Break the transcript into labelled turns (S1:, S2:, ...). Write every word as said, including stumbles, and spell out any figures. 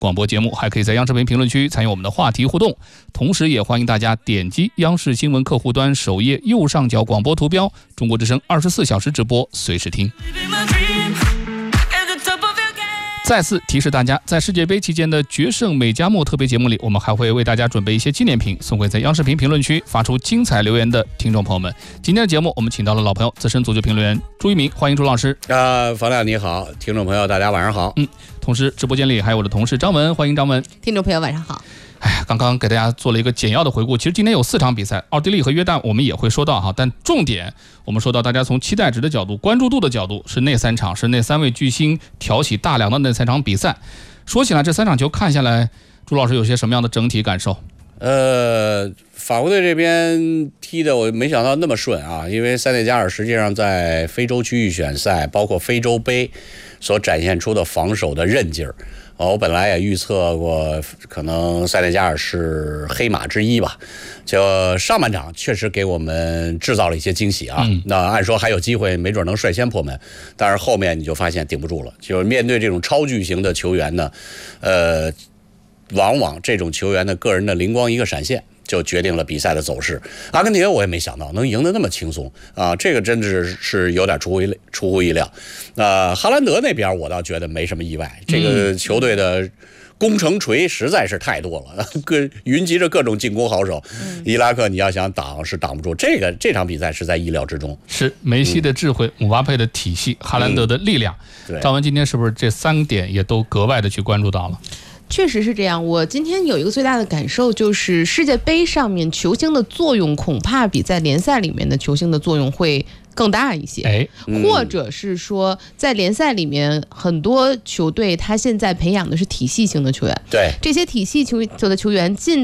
S1: 广播节目，还可以在央视频评论区参与我们的话题互动。同时也欢迎大家点击央视新闻客户端首页右上角广播图标，中国之声二十四小时直播，随时听。再次提示大家，在世界杯期间的决胜美加墨特别节目里，我们还会为大家准备一些纪念品，送给在央视频评论区发出精彩留言的听众朋友们。今天的节目，我们请到了老朋友资深足球评论员朱一鸣，欢迎朱老师。
S2: 啊，房亮你好，听众朋友大家晚上好。
S1: 嗯，同时直播间里还有我的同事张文，欢迎张文。
S3: 听众朋友晚上好。
S1: 哎呀，刚刚给大家做了一个简要的回顾。其实今天有四场比赛，奥地利和约旦我们也会说到哈，但重点我们说到大家从期待值的角度、关注度的角度，是那三场，是那三位巨星挑起大梁的那三场比赛。说起来，这三场球看下来，朱老师有些什么样的整体感受？
S2: 呃，法国队这边踢的我没想到那么顺啊，因为塞内加尔实际上在非洲区预选赛，包括非洲杯所展现出的防守的韧劲儿。我本来也预测过，可能塞内加尔是黑马之一吧。就上半场确实给我们制造了一些惊喜啊。嗯、那按说还有机会，没准能率先破门，但是后面你就发现顶不住了。就是面对这种超巨型的球员呢，呃，往往这种球员的个人的灵光一个闪现，就决定了比赛的走势。阿根廷我也没想到能赢得那么轻松啊，这个真是是有点出乎出乎意料。呃，哈兰德那边我倒觉得没什么意外，这个球队的攻城锤实在是太多了，各云集着各种进攻好手。伊拉克你要想挡是挡不住，这个这场比赛是在意料之中。
S1: 是梅西的智慧、姆巴佩的体系、哈兰德的力量。
S2: 对，
S1: 张文今天是不是这三点也都格外的去关注到了？
S3: 确实是这样，我今天有一个最大的感受，就是世界杯上面球星的作用恐怕比在联赛里面的球星的作用会更大一些。
S1: 哎，
S3: 或者是说在联赛里面很多球队他现在培养的是体系型的球员，
S2: 对，
S3: 这些体系球的球员进